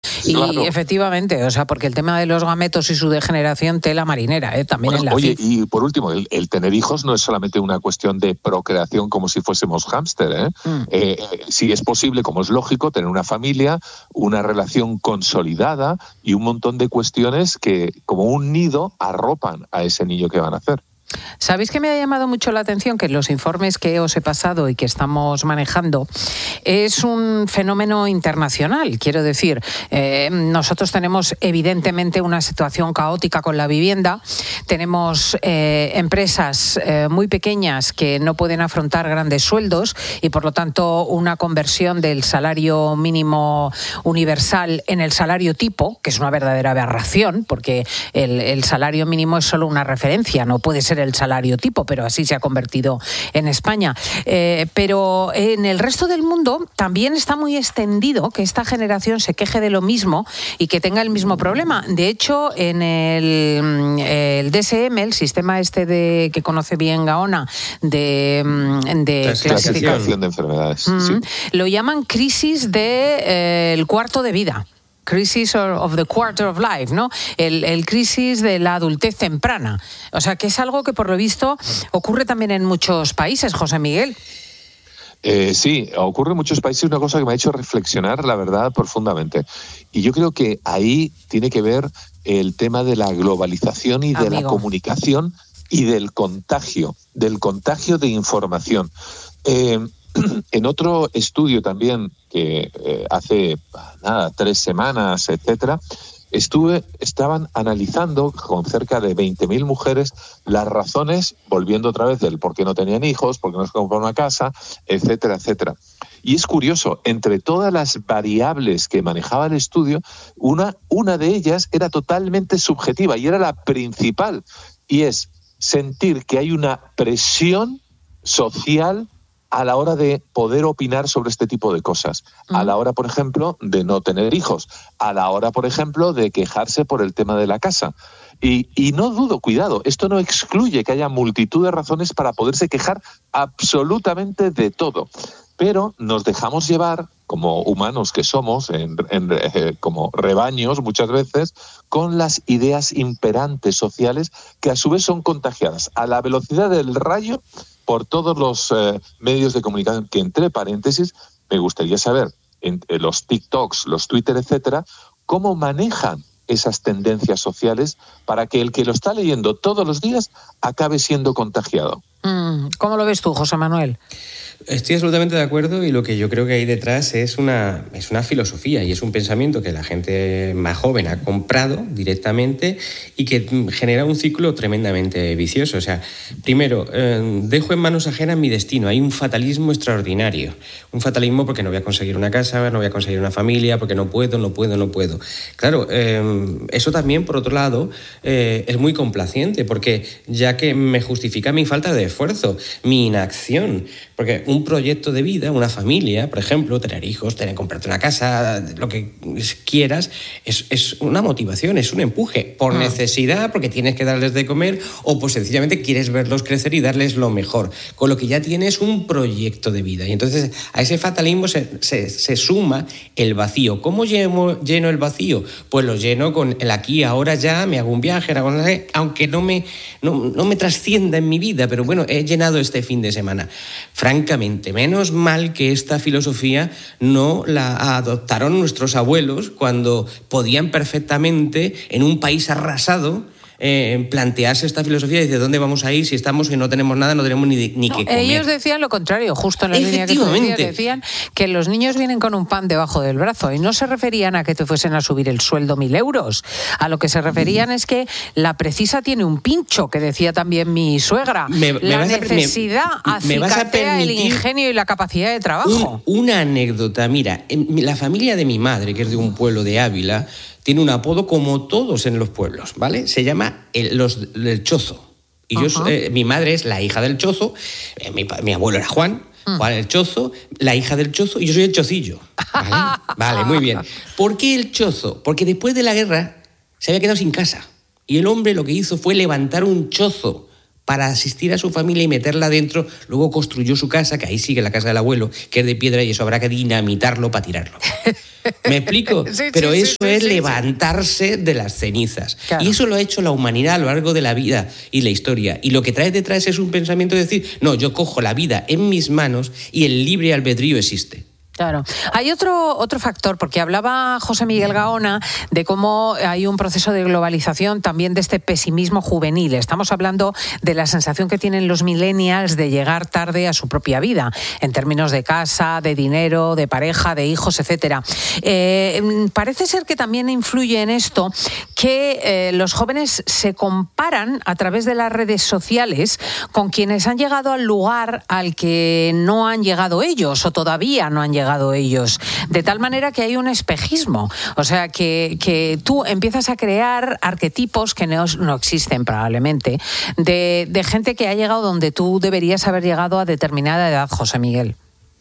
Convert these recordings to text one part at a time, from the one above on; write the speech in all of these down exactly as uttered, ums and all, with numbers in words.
Y claro. efectivamente, o sea, porque el tema de los gametos y su degeneración, tela marinera, ¿eh? También Bueno, en la oye, F I F. y por último, el, el tener hijos no es solamente una cuestión de procreación como si fuésemos hámster, ¿eh? Mm. Eh, sí es posible, como es lógico, tener una familia, una relación consolidada y un montón de cuestiones que, como un nido, arropan a ese niño que van a hacer. ¿Sabéis que me ha llamado mucho la atención que en los informes que os he pasado y que estamos manejando es un fenómeno internacional? Quiero decir, eh, nosotros tenemos evidentemente una situación caótica con la vivienda, tenemos eh, empresas eh, muy pequeñas que no pueden afrontar grandes sueldos y por lo tanto una conversión del salario mínimo universal en el salario tipo, que es una verdadera aberración, porque el, el salario mínimo es solo una referencia, no puede ser el salario tipo, pero así se ha convertido en España. Eh, pero en el resto del mundo también está muy extendido que esta generación se queje de lo mismo y que tenga el mismo problema. De hecho, en el, el D S M, el sistema este de que conoce bien Gaona, de, de clasificación de enfermedades, mm, sí. lo llaman crisis del de, eh, cuarto de vida. Crisis of the quarter of life, ¿no? El, el crisis de la adultez temprana. O sea, que es algo que por lo visto ocurre también en muchos países, José Miguel. Eh, sí, ocurre en muchos países, una cosa que me ha hecho reflexionar, la verdad, profundamente. Y yo creo que ahí tiene que ver el tema de la globalización y de Amigo. la comunicación y del contagio, del contagio de información. Eh, En otro estudio también que eh, hace nada, tres semanas, etcétera, estuve, estaban analizando con cerca de veinte mil mujeres las razones, volviendo otra vez del por qué no tenían hijos, por qué no se compraron una casa, etcétera, etcétera. Y es curioso, entre todas las variables que manejaba el estudio, una, una de ellas era totalmente subjetiva y era la principal, y es sentir que hay una presión social a la hora de poder opinar sobre este tipo de cosas, a la hora, por ejemplo, de no tener hijos, a la hora, por ejemplo, de quejarse por el tema de la casa. Y, y no dudo, cuidado, esto no excluye que haya multitud de razones para poderse quejar absolutamente de todo, pero nos dejamos llevar, como humanos que somos, en, en, eh, como rebaños muchas veces, con las ideas imperantes sociales que a su vez son contagiadas a la velocidad del rayo por todos los eh, medios de comunicación, que entre paréntesis me gustaría saber, en, en los TikToks, los Twitter, etcétera, cómo manejan esas tendencias sociales para que el que lo está leyendo todos los días acabe siendo contagiado. Mm, ¿Cómo lo ves tú, José Manuel? Estoy absolutamente de acuerdo y lo que yo creo que hay detrás es una, es una filosofía y es un pensamiento que la gente más joven ha comprado directamente y que genera un ciclo tremendamente vicioso. O sea, primero, eh, dejo en manos ajenas mi destino. Hay un fatalismo extraordinario. Un fatalismo porque no voy a conseguir una casa, no voy a conseguir una familia, porque no puedo, no puedo, no puedo. Claro, eh, eso también, por otro lado, eh, es muy complaciente porque ya que me justifica mi falta de esfuerzo, mi inacción. Porque un proyecto de vida, una familia, por ejemplo, tener hijos, tener, comprarte una casa, lo que quieras, es, es una motivación, es un empuje, por ah. necesidad, porque tienes que darles de comer, o pues sencillamente quieres verlos crecer y darles lo mejor, con lo que ya tienes un proyecto de vida. Y entonces a ese fatalismo se, se, se suma el vacío. ¿Cómo lleno, lleno el vacío? Pues lo lleno con el aquí, ahora, ya, me hago un viaje, aunque no me, no, no me trascienda en mi vida, pero bueno, he llenado este fin de semana. Francamente, menos mal que esta filosofía no la adoptaron nuestros abuelos cuando podían perfectamente, en un país arrasado, eh, plantearse esta filosofía y de dónde vamos a ir si estamos que no tenemos nada, no tenemos ni, ni no, que comer. Ellos decían lo contrario, justo en la línea que tú decías, decían que los niños vienen con un pan debajo del brazo y no se referían a que te fuesen a subir el sueldo mil euros. A lo que se referían mm. es que la precisa tiene un pincho, que decía también mi suegra. Me, la me necesidad a, me, acicatea el ingenio y la capacidad de trabajo. Un, una anécdota, mira, la familia de mi madre, que es de un pueblo de Ávila, tiene un apodo como todos en los pueblos, ¿vale? Se llama el, los, el Chozo. Y yo, eh, mi madre es la hija del Chozo, eh, mi, mi abuelo era Juan, uh. Juan el Chozo, la hija del Chozo, y yo soy el Chocillo. ¿Vale? Vale, muy bien. ¿Por qué el Chozo? Porque después de la guerra se había quedado sin casa. Y el hombre lo que hizo fue levantar un chozo para asistir a su familia y meterla dentro. Luego construyó su casa, que ahí sigue la casa del abuelo, que es de piedra, y eso habrá que dinamitarlo para tirarlo. ¿Me explico? Sí, Pero sí, eso sí, es sí, levantarse sí. de las cenizas. Claro. Y eso lo ha hecho la humanidad a lo largo de la vida y la historia. Y lo que trae detrás es un pensamiento de decir, no, yo cojo la vida en mis manos y el libre albedrío existe. Claro. Hay otro, otro factor, porque hablaba José Miguel Gaona de cómo hay un proceso de globalización también de este pesimismo juvenil. Estamos hablando de la sensación que tienen los millennials de llegar tarde a su propia vida, en términos de casa, de dinero, de pareja, de hijos, etcétera. Eh, parece ser que también influye en esto que eh, los jóvenes se comparan a través de las redes sociales con quienes han llegado al lugar al que no han llegado ellos o todavía no han llegado ellos, de tal manera que hay un espejismo, o sea que, que tú empiezas a crear arquetipos que no, no existen probablemente, de, de gente que ha llegado donde tú deberías haber llegado a determinada edad, José Miguel.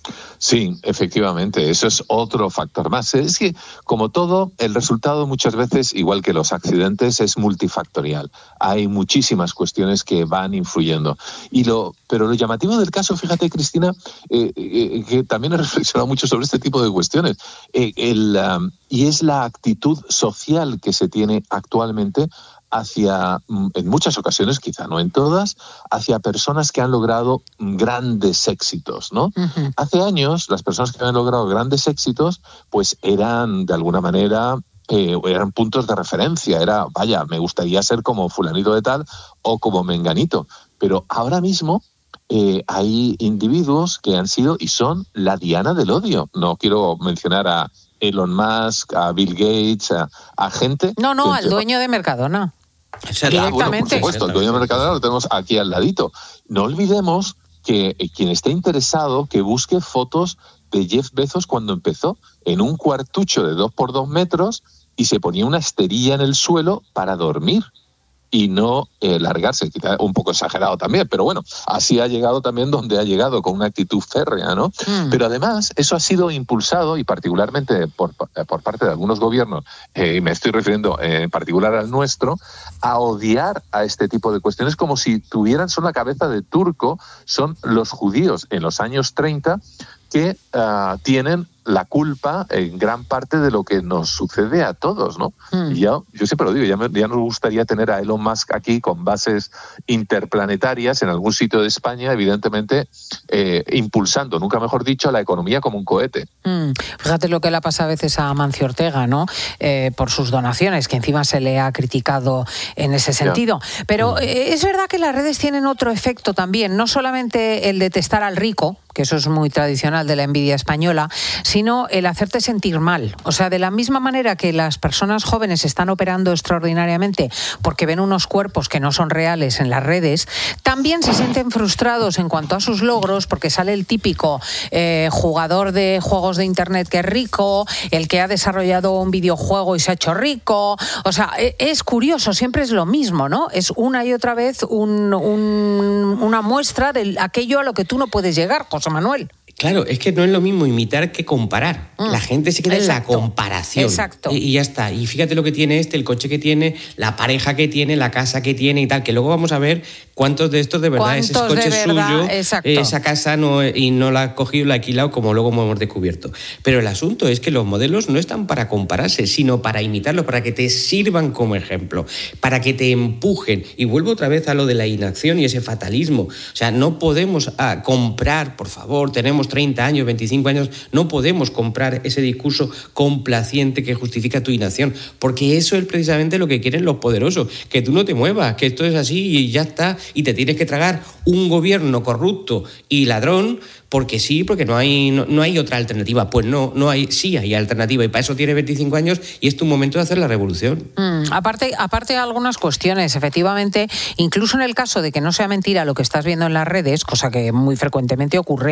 Sí, efectivamente, eso es otro factor más. Es que, como todo, el resultado muchas veces, igual que los accidentes, es multifactorial. Hay muchísimas cuestiones que van influyendo. Y lo, pero lo llamativo del caso, fíjate, Cristina, eh, eh, que también he reflexionado mucho sobre este tipo de cuestiones, eh, el, um, y es la actitud social que se tiene actualmente hacia, en muchas ocasiones, quizá no en todas, hacia personas que han logrado grandes éxitos, ¿no? Uh-huh. Hace años, las personas que han logrado grandes éxitos, pues eran, de alguna manera, eh, eran puntos de referencia. Era, vaya, me gustaría ser como fulanito de tal o como menganito. Pero ahora mismo eh, hay individuos que han sido y son la diana del odio. No quiero mencionar a Elon Musk, a Bill Gates, a, a gente... No, no, al dueño de Mercadona. O sea, directamente. Ah, bueno, por supuesto, el dueño de Mercadona lo tenemos aquí al ladito. No olvidemos que eh, quien esté interesado que busque fotos de Jeff Bezos cuando empezó en un cuartucho de dos por dos metros y se ponía una esterilla en el suelo para dormir y no eh, largarse, quizá un poco exagerado también, pero bueno, así ha llegado también donde ha llegado, con una actitud férrea, ¿no? Mm. Pero además, eso ha sido impulsado, y particularmente por, por parte de algunos gobiernos, eh, y me estoy refiriendo eh, en particular al nuestro, a odiar a este tipo de cuestiones como si tuvieran son la cabeza de turco, son los judíos en los años treinta que uh, tienen la culpa en gran parte de lo que nos sucede a todos, ¿no? Mm. Y yo, yo siempre lo digo, ya, me, ya nos gustaría tener a Elon Musk aquí con bases interplanetarias en algún sitio de España, evidentemente, eh, impulsando, nunca mejor dicho, la economía como un cohete. Mm. Fíjate lo que le pasa a veces a Amancio Ortega, ¿no? Eh, por sus donaciones, que encima se le ha criticado en ese sentido. Ya. Pero eh, es verdad que las redes tienen otro efecto también, no solamente el de testar al rico, que eso es muy tradicional de la envidia española, sino el hacerte sentir mal. O sea, de la misma manera que las personas jóvenes están operando extraordinariamente porque ven unos cuerpos que no son reales en las redes, también se sienten frustrados en cuanto a sus logros porque sale el típico eh, jugador de juegos de internet que es rico, el que ha desarrollado un videojuego y se ha hecho rico. O sea, es curioso, siempre es lo mismo, ¿no? Es una y otra vez un, un, una muestra de aquello a lo que tú no puedes llegar, José Manuel. Claro, es que no es lo mismo imitar que comparar. Mm. La gente se queda Exacto. en la comparación. Exacto. Y, y ya está. Y fíjate lo que tiene este, el coche que tiene, la pareja que tiene, la casa que tiene y tal, que luego vamos a ver cuántos de estos de verdad ese coche es suyo, Exacto. esa casa no, y no la ha cogido, la ha alquilado, como luego hemos descubierto. Pero el asunto es que los modelos no están para compararse, sino para imitarlos, para que te sirvan como ejemplo, para que te empujen. Y vuelvo otra vez a lo de la inacción y ese fatalismo. O sea, no podemos ah, comprar, por favor, tenemos treinta años, veinticinco años, no podemos comprar ese discurso complaciente que justifica tu inacción, porque eso es precisamente lo que quieren los poderosos, que tú no te muevas, que esto es así y ya está, y te tienes que tragar un gobierno corrupto y ladrón, porque sí, porque no hay, no, no hay otra alternativa. Pues no, no hay, sí hay alternativa, y para eso tienes veinticinco años y es tu momento de hacer la revolución. Mm, aparte, aparte de algunas cuestiones, efectivamente, incluso en el caso de que no sea mentira lo que estás viendo en las redes, cosa que muy frecuentemente ocurre,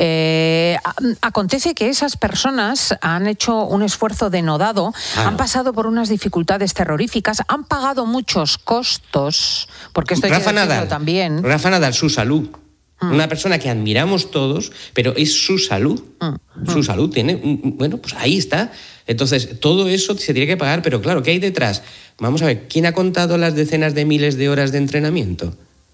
eh, acontece que esas personas han hecho un esfuerzo denodado, claro. han pasado por unas dificultades terroríficas, han pagado muchos costos, porque esto hay Rafa que decirlo Nadal, también. Rafa Nadal, su salud. Una persona que admiramos todos, pero es su salud. Mm. Su salud tiene... Bueno, pues ahí está. Entonces, todo eso se tiene que pagar, pero claro, ¿qué hay detrás? Vamos a ver, ¿quién ha contado las decenas de miles de horas de entrenamiento?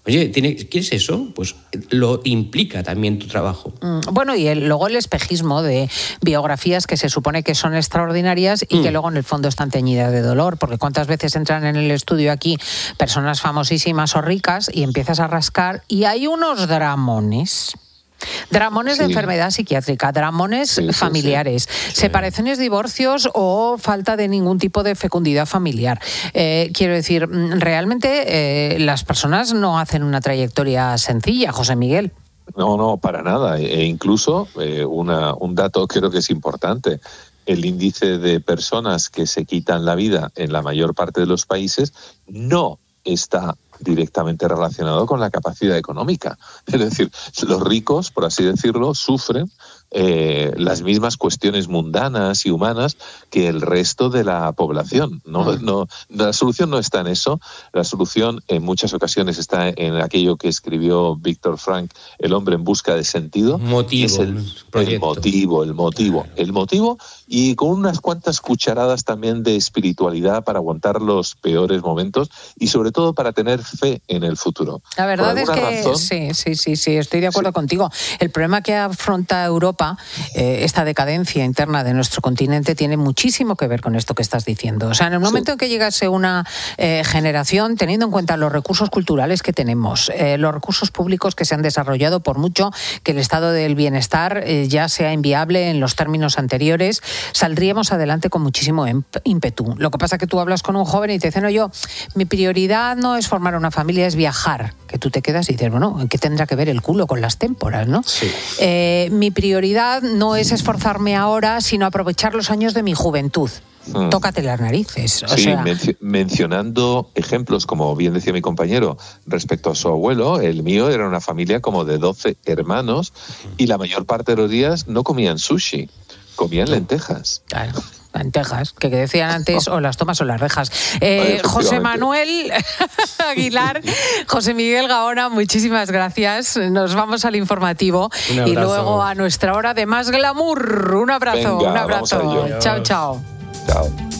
Oye, ¿tiene, ¿quieres eso? Pues lo implica también tu trabajo. Bueno, y el, luego el espejismo de biografías que se supone que son extraordinarias y mm. que luego en el fondo están teñidas de dolor, porque cuántas veces entran en el estudio aquí personas famosísimas o ricas y empiezas a rascar y hay unos dramones. Dramones sí. de enfermedad psiquiátrica, dramones sí, familiares, sí, sí. separaciones, divorcios o falta de ningún tipo de fecundidad familiar. Eh, quiero decir, realmente eh, las personas no hacen una trayectoria sencilla, José Miguel. No, no, para nada. E incluso eh, una, un dato creo que es importante. El índice de personas que se quitan la vida en la mayor parte de los países no está directamente relacionado con la capacidad económica. Es decir, los ricos, por así decirlo, sufren eh, las mismas cuestiones mundanas y humanas que el resto de la población. No, no, la solución no está en eso. La solución en muchas ocasiones está en aquello que escribió Víctor Frank, El hombre en busca de sentido. Motivo, es el, el motivo, el motivo, claro. el motivo y con unas cuantas cucharadas también de espiritualidad para aguantar los peores momentos y sobre todo para tener fe en el futuro. La verdad es que razón, sí, sí, sí, sí, estoy de acuerdo sí. contigo. El problema que afronta Europa, eh, esta decadencia interna de nuestro continente, tiene muchísimo que ver con esto que estás diciendo. O sea, en el momento sí. en que llegase una eh, generación, teniendo en cuenta los recursos culturales que tenemos, eh, los recursos públicos que se han desarrollado, por mucho que el estado del bienestar eh, ya sea inviable en los términos anteriores, saldríamos adelante con muchísimo ímpetu. Lo que pasa es que tú hablas con un joven y te dicen, no, yo, mi prioridad no es formar una familia, es viajar, que tú te quedas y dices, bueno, ¿qué tendrá que ver el culo con las témporas, no? Sí. Eh, mi prioridad no es esforzarme ahora, sino aprovechar los años de mi juventud. Hmm. Tócate las narices. O sí, sea... menci- mencionando ejemplos, como bien decía mi compañero, respecto a su abuelo, el mío era una familia como de doce hermanos y la mayor parte de los días no comían sushi, comían lentejas. Claro. Lentejas, que decían antes, o las tomas o las dejas. Eh, José Manuel Aguilar, José Miguel Gaona, muchísimas gracias. Nos vamos al informativo y luego a nuestra hora de más glamour. Un abrazo, Venga, un abrazo. vamos a ello. Chao, chao. Chao.